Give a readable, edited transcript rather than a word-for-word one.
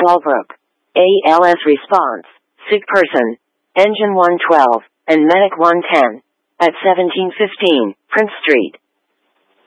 Swalbrook. ALS response, sick person, engine 112, and medic 110. At 1715, Prince Street.